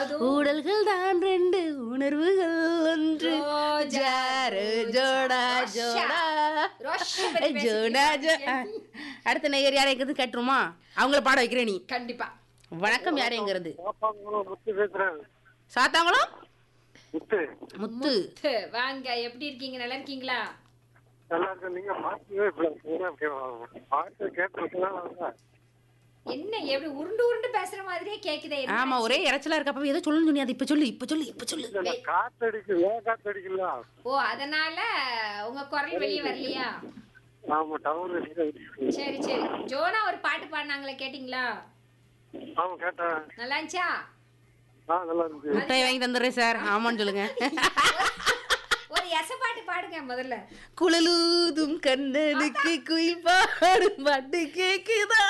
ஊடல்கள் தான் ரெண்டு உணர்வுகள் ஒன்று ஜாரு ஜோடா ஜோடா ஜோடா அடுத்த நேயர் யாரைங்கிறது கேட்டுருமா? அவங்கள பாட வைக்கிறேன் நீ. கண்டிப்பா. வணக்கம், யாரைங்கிறது? முத்து சாத்தாங்குளம் முத்து. முத்து. வாங்க, எப்படி இருக்கீங்க? நல்லா இருக்கீங்களா? நல்லா இருக்கு. நீங்க பாட்டு கேட்டு என்ன எப்படி உருண்டு உருண்டு பேசுற மாதிரியே கேக்குதே? ஆமா, ஒரே இறைச்சலா இருக்கப்ப ஏதோ சொல்லணும்னு சொன்னி, அது இப்ப சொல்லு இப்ப சொல்லு இப்ப சொல்லு. காத்தடிக்கல காத்தடிக்கல. ஓ, அதனால உங்க குரல் வெளியே வரலையா? ஆமா, டவர். சரி சரி. ஜோனா ஒரு பாட்டு பாடினாங்களே, கேட்டீங்களா? ஆமா கேட்டேன். நல்லா இருந்துச்சா? நல்லா இருக்கு. முட்டையை வாங்கி தந்துடுறேன் சார். ஆமான்னு சொல்லுங்க. ஒரு எச பாட்டு பாடுங்க முதல்ல. குழலூதும் கண்ணனுக்கு குயில் பாடும் பாட்டு கேக்குதா?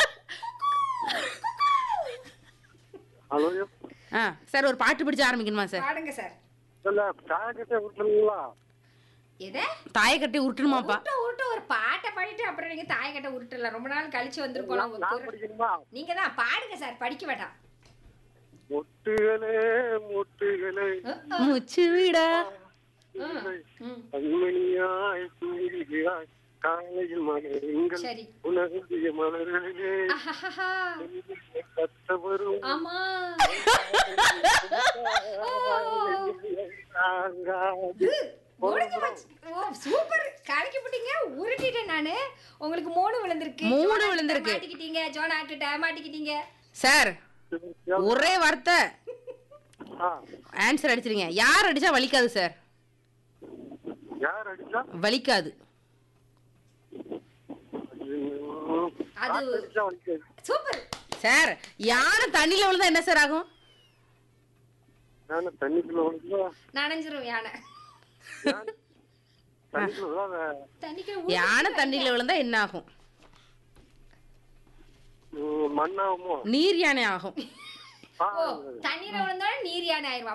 ஹலோ சார், ஒரு பாட்டு பிடிச்சு ஆரம்பிக்கணுமா சார்? பாடுங்க சார். இல்ல தாயக்கட்டை விட்டுருங்களா? எதை தாயை கட்டி உருட்டணுமாப்பா? உருட்டு ஒரு பாட்டை பாடிட்டு அப்புறம் நீங்க தாயக்கட்டை உருட்டலாம். ரொம்ப நாள் கழிச்சு வந்திருக்கோம். நான் படிக்கணுமா? நீங்க தான் பாடுங்க சார், படிக்க வேண்டாம். முட்டுகளே முட்டுகளே முச்சு விடா கண்மணியாய் தூங்கியாய் காலையில் மலருங்கள் சரி. உணர்ந்திய மலர்களிலே ஆஹாஹா. கத்த வரும் ஆமா. சூப்பர், கலக்கி போட்டீங்க. உருட்டிட்டேன் நானு. உங்களுக்கு 3 விழுந்திருக்கு. 3 விழுந்திருக்கு. மாட்டிக்கிட்டீங்க. ஜோனா கிட்ட மாட்டிக்கிட்டீங்க சார். ஒரே வார்த்தை ஆன்சர் அடிச்சிருங்க. யார் அடிச்சா வலிக்காது சார்? யார் அடிச்சா வலிக்காது. அது சூப்பர் சார். யானை தண்ணியில விழுந்தா என்ன சார் ஆகும்? தண்ணிக்குள்ள நனைஞ்சிரும் யானை. யானை தண்ணியில விழுந்தா என்ன ஆகும்? மண்ணாகுமோ? நீர் யானை ஆகும். தண்ணீர விழுந்தாலும் நீர் யானை ஆயிரும்.